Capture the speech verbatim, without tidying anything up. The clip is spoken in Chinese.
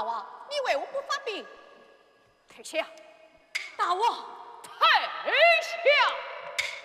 大王，你为我不发兵？ 太下， 大王， 太下。